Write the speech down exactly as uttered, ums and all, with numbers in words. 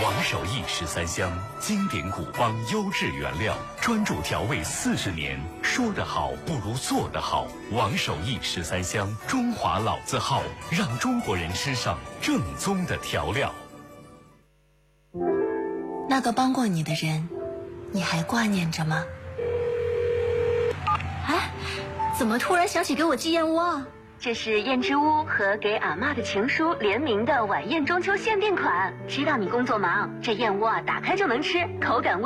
王守义十三香，经典古方优质原料，专注调味四十年，说得好不如做得好。王守义十三香，中华老字号，让中国人吃上正宗的调料。 那个帮过你的人，你还挂念着吗？ 哎，怎么突然想起给我寄燕窝啊？ 这是燕之屋和给阿嬷的情书联名的晚宴中秋限定款。知道你工作忙，这燕窝啊打开就能吃，口感温